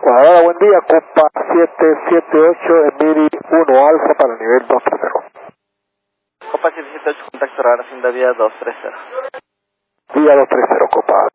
Guadalajara, buen día, Copa 778, Emiri 1 Alfa para nivel 230. Copa 778, contacto radar, hacienda vía 230. Vía 230, Copa